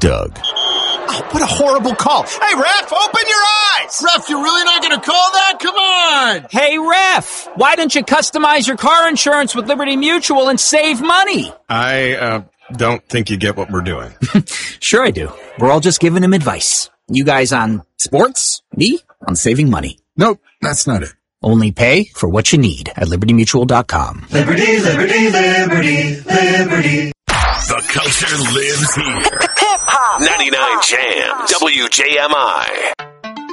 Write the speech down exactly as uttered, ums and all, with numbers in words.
Doug. Oh, what a horrible call. Hey, ref, open your eyes! Ref, you're really not going to call that? Come on! Hey, ref, why don't you customize your car insurance with Liberty Mutual and save money? I, uh, don't think you get what we're doing. Sure I do. We're all just giving him advice. You guys on sports, me on saving money. Nope, that's not it. Only pay for what you need at liberty mutual dot com. Liberty, liberty, liberty, liberty. The culture lives here. Hip hop. ninety-nine Jam. W J M I.